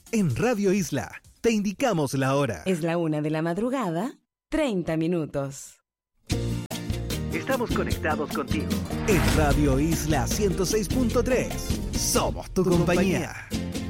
En Radio Isla te indicamos la hora. Es la 1 de la madrugada, 30 minutos. Estamos conectados contigo. En Radio Isla 106.3. Somos tu compañía.